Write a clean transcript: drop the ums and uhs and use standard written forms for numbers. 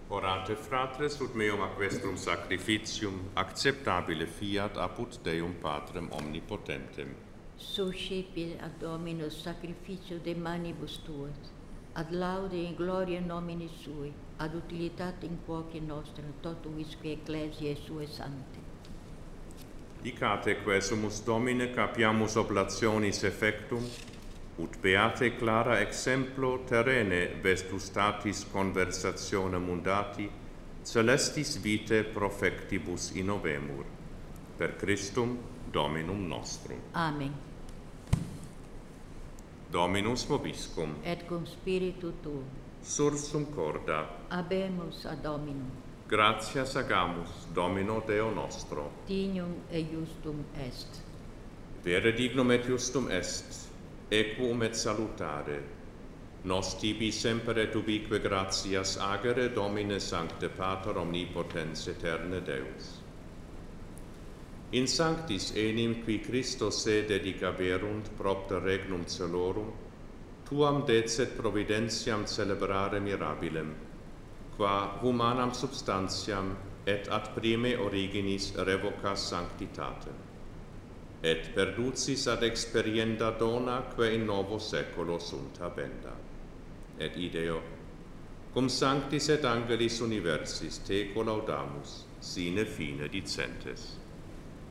Orate fratres ut meum ac vestrum sacrificium acceptabile fiat apud Deum Patrem omnipotentem. Suscipit ad Dominus sacrificio de manibus tuas, ad laude in gloria nomini sui, ad utilitatem quoque nostrum totuisque ecclesiae sue sancte. Dicate quesumus Domine capiamus oblationis effectum, ut beate clara exemplo terrene vestus statis conversatione mundati, celestis vitae profectibus innovemur. Per Christum Dominum nostrum. Amen. Dominus vobiscum. Et cum spiritu tuo. Sursum corda. Habemus ad Dominum. Gratias agamus, Domino Deo nostro. Dignum et justum est. Vere dignum et justum est, equum et salutare. Nos tibi semper et ubique gratias agere, Domine Sancte Pater omnipotens aeterne Deus. In sanctis enim qui Christo se dedicaverunt propter regnum celorum, tuam decet providentiam celebrare mirabilem, qua humanam substantiam et ad prime originis revocas sanctitatem, et perducis ad experienda dona quae in novo seculo sunt habenda. Et ideo, cum sanctis et angelis universis teco laudamus, sine fine dicentes.